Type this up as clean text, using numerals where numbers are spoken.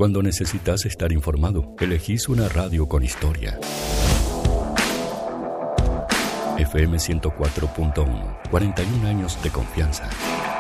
Cuando necesitas estar informado, elegís una radio con historia. FM 104.1, 41 años de confianza.